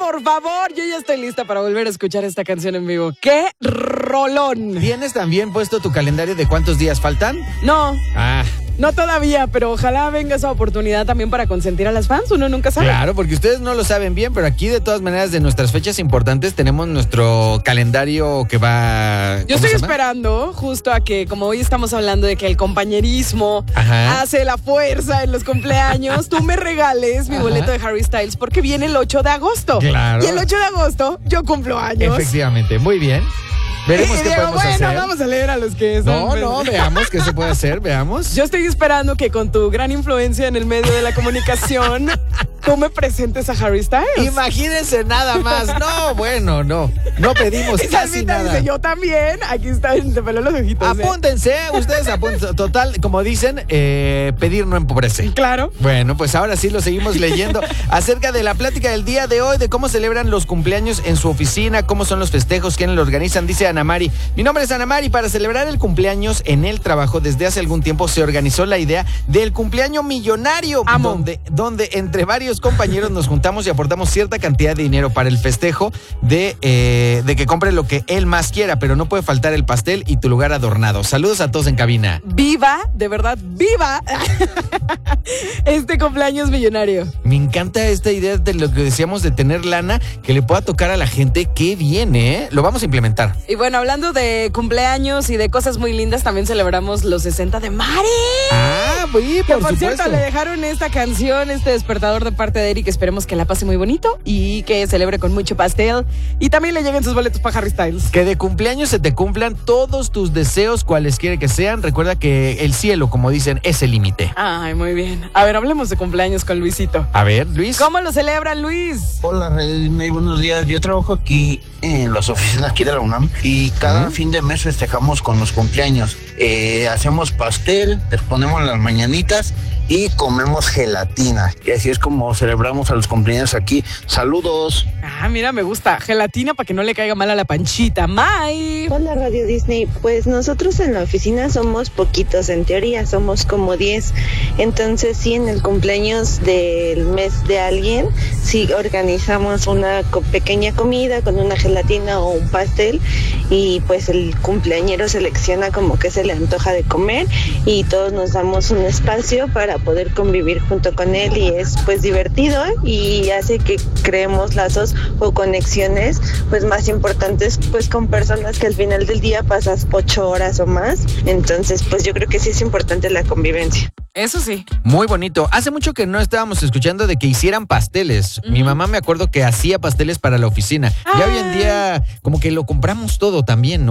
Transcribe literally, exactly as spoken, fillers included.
por favor, yo ya estoy lista para volver a escuchar esta canción en vivo. ¡Qué rolón! ¿Tienes también puesto tu calendario de cuántos días faltan? No. Ah. No todavía, pero ojalá venga esa oportunidad también para consentir a las fans, uno nunca sabe. Claro, porque ustedes no lo saben bien, pero aquí de todas maneras de nuestras fechas importantes tenemos nuestro calendario que va... Yo estoy esperando justo a que, como hoy estamos hablando de que el compañerismo Ajá. hace la fuerza en los cumpleaños, tú me regales mi Ajá. boleto de Harry Styles porque viene el ocho de agosto. Claro. Y el ocho de agosto yo cumplo años. Efectivamente, muy bien. Veremos y qué digo, podemos bueno, hacer. Vamos a leer a los que No, no, veamos qué se puede hacer, veamos. Yo estoy esperando que con tu gran influencia en el medio de la comunicación tú me presentes a Harry Styles. Imagínense nada más. No, bueno, no. No pedimos y casi nada. Dice, yo también. Aquí está, te peló los ojitos. Apúntense, ¿eh? Ustedes apúntense. Total, como dicen, eh, pedir no empobrece. Claro. Bueno, pues ahora sí lo seguimos leyendo acerca de la plática del día de hoy, de cómo celebran los cumpleaños en su oficina, cómo son los festejos, quiénes lo organizan. Dice Ana Mari. Mi nombre es Ana Mari. Para celebrar el cumpleaños en el trabajo, desde hace algún tiempo se organizó la idea del cumpleaños millonario. Amo. Donde, donde entre varios compañeros nos juntamos y aportamos cierta cantidad de dinero para el festejo de, eh, de que compre lo que él más quiera, pero no puede faltar el pastel y tu lugar adornado. Saludos a todos en cabina. Viva, de verdad, viva este cumpleaños millonario. Me encanta esta idea de lo que decíamos de tener lana que le pueda tocar a la gente. Qué bien, ¿eh? Lo vamos a implementar. Y bueno, hablando de cumpleaños y de cosas muy lindas, también celebramos los sesenta de Mari. Ah, sí, por, que por supuesto. cierto, le dejaron esta canción, este despertador de parte de Eric. Esperemos que la pase muy bonito y que celebre con mucho pastel. Y también le lleguen sus boletos para Harry Styles. Que de cumpleaños se te cumplan todos tus deseos, cualesquiera que sean. Recuerda que el cielo, como dicen, es el límite. Ay, muy bien. A ver, hablemos de cumpleaños con Luisito. A ver, Luis. ¿Cómo lo celebran, Luis? Hola, René, buenos días. Yo trabajo aquí en las oficinas aquí de la UNAM y cada ¿Mm? fin de mes festejamos con los cumpleaños. Eh, hacemos pastel, les ponemos las mañanitas y comemos gelatina. Y así es como celebramos a los cumpleaños aquí. ¡Saludos! Ah, mira, me gusta. Gelatina para que no le caiga mal a la panchita. ¡May! Hola, Radio Disney. Pues nosotros en la oficina somos poquitos, en teoría. Somos como diez. Entonces, sí, en el cumpleaños del mes de alguien, sí organizamos una co- pequeña comida con una gelatina o un pastel. Y pues el cumpleañero selecciona como que se le antoja de comer. Y todos nos damos un espacio para poder convivir junto con él y es pues divertido y hace que creemos lazos o conexiones pues más importantes pues con personas que al final del día pasas ocho horas o más. Entonces pues yo creo que sí es importante la convivencia. Eso sí. Muy bonito. Hace mucho que no estábamos escuchando de que hicieran pasteles. Mm. Mi mamá me acuerdo que hacía pasteles para la oficina. Ah. Ya hoy en día como que lo compramos todo también, ¿no?